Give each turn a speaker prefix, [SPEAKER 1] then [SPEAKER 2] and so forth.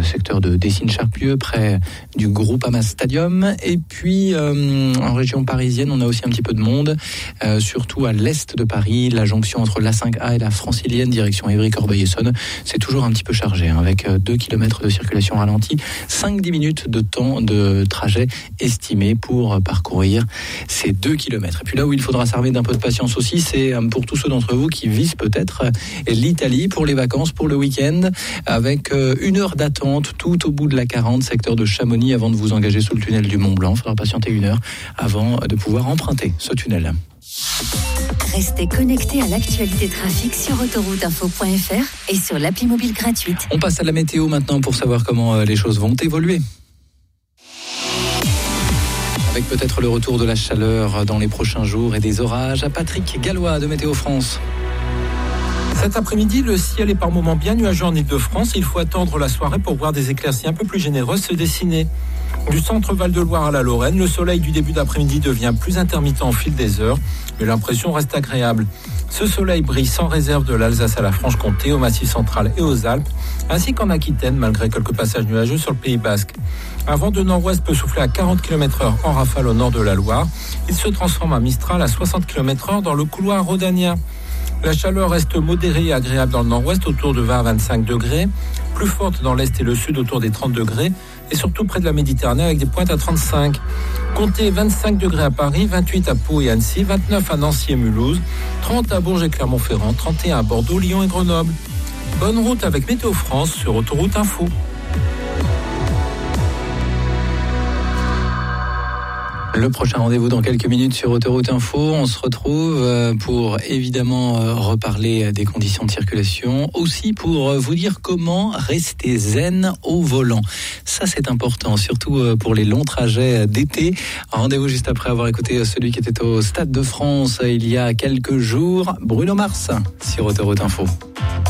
[SPEAKER 1] secteur de Dessines-Charpieu, près du Groupama Stadium. Et puis, en région parisienne, on a aussi un petit peu de monde, surtout à l'est de Paris, la jonction entre l'A5A et la Francilienne, direction Évry-Corbeil-Essonnes. C'est toujours un petit peu chargé, avec 2 km de circulation ralentie, 5-10 minutes de temps de trajet estimé pour parcourir ces 2 km. Et puis là où il faudra s'armer d'un peu de patience aussi, c'est pour tous ceux d'entre vous qui visent peut-être l'Italie pour les vacances, pour le week-end, avec 1 heure d'attente tout au bout de la 40, secteur de Chamonix, avant de vous engager sous le tunnel du Mont-Blanc. Il faudra patienter 1 heure avant de pouvoir emprunter ce tunnel.
[SPEAKER 2] Restez connectés à l'actualité trafic sur autorouteinfo.fr et sur l'appli mobile gratuite.
[SPEAKER 1] On passe à la météo maintenant pour savoir comment les choses vont évoluer. Avec peut-être le retour de la chaleur dans les prochains jours et des orages. À Patrick Gallois de Météo France.
[SPEAKER 3] Cet après-midi, le ciel est par moments bien nuageux en Ile-de-France. Il faut attendre la soirée pour voir des éclaircies un peu plus généreuses se dessiner. Du centre Val-de-Loire à la Lorraine, le soleil du début d'après-midi devient plus intermittent au fil des heures, mais l'impression reste agréable. Ce soleil brille sans réserve de l'Alsace à la Franche-Comté, au Massif central et aux Alpes, ainsi qu'en Aquitaine, malgré quelques passages nuageux sur le Pays basque. Un vent de nord-ouest peut souffler à 40 km/h en rafale au nord de la Loire. Il se transforme à Mistral à 60 km/h dans le couloir rhodanien. La chaleur reste modérée et agréable dans le nord-ouest, autour de 20 à 25 degrés, plus forte dans l'est et le sud, autour des 30 degrés, et surtout près de la Méditerranée avec des pointes à 35. Comptez 25 degrés à Paris, 28 à Pau et Annecy, 29 à Nancy et Mulhouse, 30 à Bourges et Clermont-Ferrand, 31 à Bordeaux, Lyon et Grenoble. Bonne route avec Météo France sur Autoroute Info.
[SPEAKER 1] Le prochain rendez-vous dans quelques minutes sur Autoroute Info. On se retrouve pour évidemment reparler des conditions de circulation, aussi pour vous dire comment rester zen au volant. Ça, c'est important, surtout pour les longs trajets d'été. Rendez-vous juste après avoir écouté celui qui était au Stade de France il y a quelques jours, Bruno Mars, sur Autoroute Info.